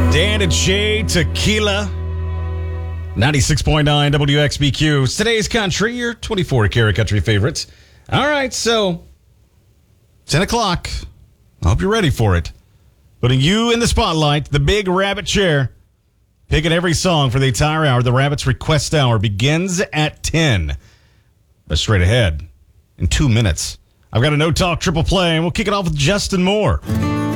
Dan and Shay Tequila. 96.9 WXBQ. It's today's country, your 24-karat country favorites. All right, so 10 o'clock. I hope you're ready for it. Putting you in the spotlight, the big rabbit chair. Picking every song for the entire hour. The Rabbit's Request Hour begins at 10. But straight ahead, in 2 minutes, I've got a no-talk triple play, and we'll kick it off with Justin Moore.